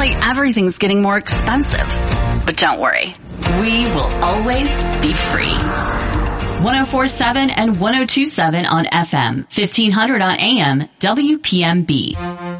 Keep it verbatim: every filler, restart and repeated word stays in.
like everything's getting more expensive. But don't worry, we will always be free. one oh four point seven and one oh two point seven on F M, fifteen hundred on A M, W P M B.